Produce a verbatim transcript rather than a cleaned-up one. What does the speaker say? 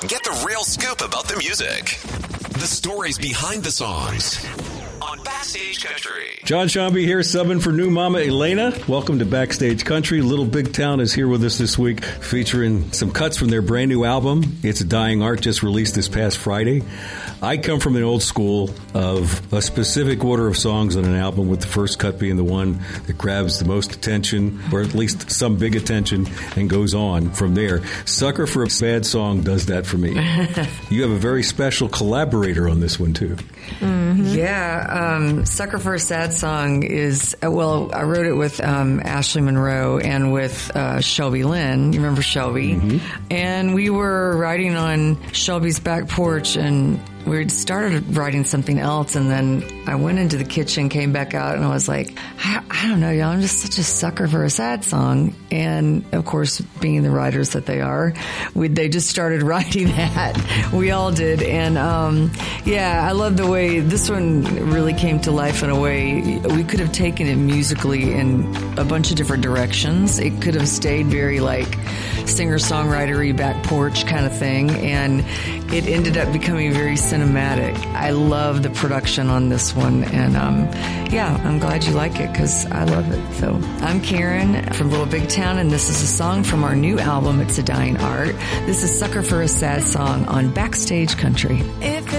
Get the real scoop about the music. The stories behind the songs. On Backstage Country. John Shambi here, subbing for new mama Elena. Welcome to Backstage Country. Little Big Town is here with us this week, featuring some cuts from their brand new album, It's a Dying Art, just released this past Friday. I come from an old school of a specific order of songs on an album, with the first cut being the one that grabs the most attention, or at least some big attention, and goes on from there. Sucker for a Bad Song does that for me. You have a very special collaborator on this one, too. Mm-hmm. Yeah, um, Sucker for a Sad Song is, uh, well, I wrote it with um, Ashley Monroe and with uh, Shelby Lynn. You remember Shelby? Mm-hmm. And we were riding on Shelby's back porch, and we had started writing something else, and then I went into the kitchen, came back out, and I was like, I, I don't know, y'all, I'm just such a sucker for a sad song. And, of course, being the writers that they are, we, they just started writing that. We all did. And, um, yeah, I love the way this one really came to life in a way. We could have taken it musically in a bunch of different directions. It could have stayed very, like, singer-songwriter-y back porch kind of thing, and it ended up becoming very cinematic. I love the production on this one, and um, yeah, I'm glad you like it because I love it. So I'm Karen from Little Big Town, and this is a song from our new album, It's a Dying Art. This is Sucker for a Sad Song on Backstage Country. If